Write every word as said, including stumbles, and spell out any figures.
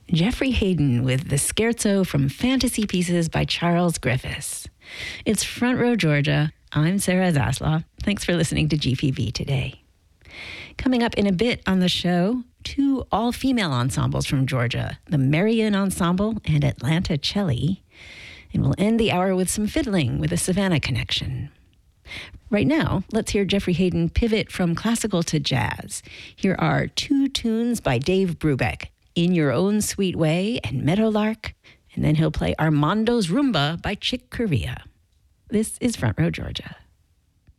Geoffrey Hayden with the Scherzo from Fantasy Pieces by Charles Griffiths. It's Front Row Georgia. I'm Sarah Zaslav. Thanks for listening to G P V today. Coming up in a bit on the show, two all-female ensembles from Georgia, the Marion Ensemble and Atlanta Celli. And we'll end the hour with some fiddling with a Savannah connection. Right now, let's hear Geoffrey Hayden pivot from classical to jazz. Here are two tunes by Dave Brubeck, In Your Own Sweet Way and Meadowlark, and then he'll play Armando's Rumba by Chick Corea. This is Front Row Georgia.